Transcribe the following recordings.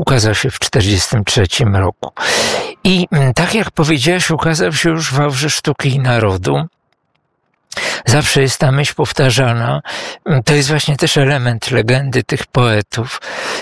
ukazał się w 1943 roku. I tak jak powiedziałeś, ukazał się już w Aurze Sztuki i Narodu. Zawsze jest ta myśl powtarzana. To jest właśnie też element legendy tych poetów.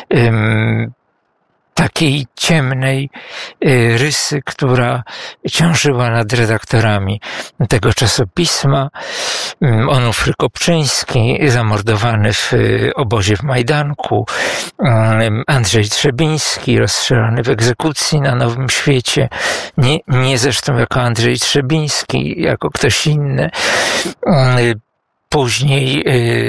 Takiej ciemnej rysy, która ciążyła nad redaktorami tego czasopisma. Onufry Kopczyński, zamordowany w obozie w Majdanku, Andrzej Trzebiński, rozstrzelany w egzekucji na Nowym Świecie, nie zresztą jako Andrzej Trzebiński, jako ktoś inny. Później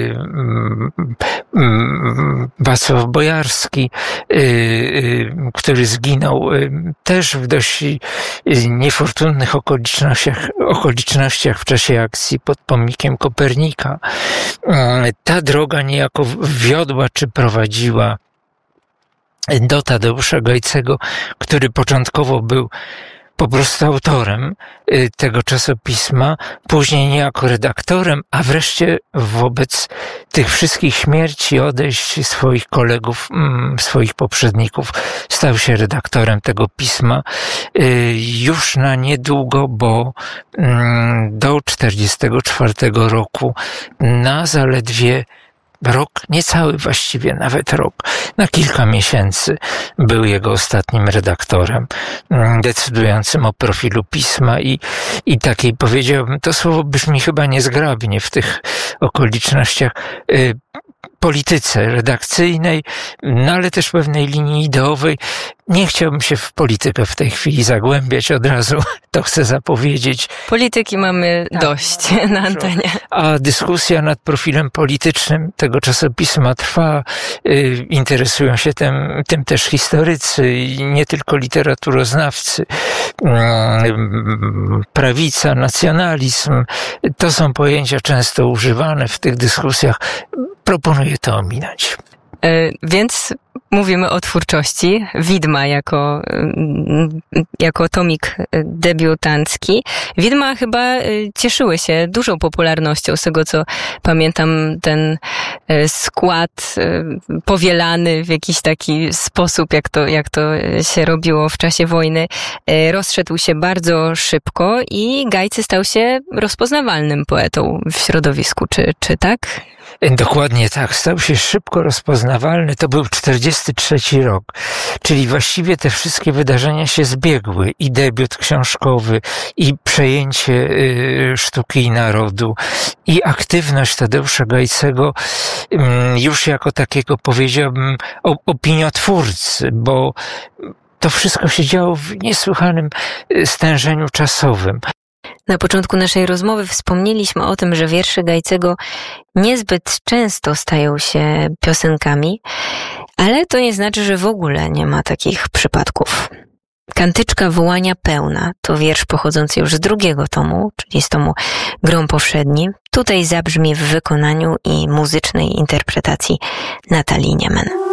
Wacław Bojarski, który zginął też w dość niefortunnych okolicznościach w czasie akcji pod pomnikiem Kopernika. Ta droga niejako wiodła czy prowadziła do Tadeusza Gajcego, który początkowo był po prostu autorem tego czasopisma, później niejako redaktorem, a wreszcie wobec tych wszystkich śmierci, odejść swoich kolegów, swoich poprzedników, stał się redaktorem tego pisma już na niedługo, bo do 1944 roku na zaledwie rok, niecały właściwie, nawet rok, na kilka miesięcy był jego ostatnim redaktorem, decydującym o profilu pisma i takiej, powiedziałbym, to słowo brzmi chyba niezgrabnie w tych okolicznościach, polityce redakcyjnej, no ale też pewnej linii ideowej. Nie chciałbym się w politykę w tej chwili zagłębiać, od razu to chcę zapowiedzieć. Polityki mamy dość na antenie. A dyskusja nad profilem politycznym tego czasopisma trwa. Interesują się tym też historycy i nie tylko literaturoznawcy. Prawica, nacjonalizm, to są pojęcia często używane w tych dyskusjach. Proponuję to ominąć. Więc mówimy o twórczości. Widma jako tomik debiutancki. Widma chyba cieszyły się dużą popularnością. Z tego co pamiętam, ten skład powielany w jakiś taki sposób, jak to się robiło w czasie wojny, rozszedł się bardzo szybko i Gajcy stał się rozpoznawalnym poetą w środowisku. Czy tak? Dokładnie tak. Stał się szybko rozpoznawalny. To był 1943 rok. Czyli właściwie te wszystkie wydarzenia się zbiegły. I debiut książkowy, i przejęcie Sztuki i Narodu, i aktywność Tadeusza Gajcego już jako takiego, powiedziałbym, opiniotwórcy, bo to wszystko się działo w niesłychanym stężeniu czasowym. Na początku naszej rozmowy wspomnieliśmy o tym, że wiersze Gajcego niezbyt często stają się piosenkami, ale to nie znaczy, że w ogóle nie ma takich przypadków. Kantyczka Wołania Pełna to wiersz pochodzący już z drugiego tomu, czyli z tomu Grom Powszedni. Tutaj zabrzmi w wykonaniu i muzycznej interpretacji Natalii Niemen.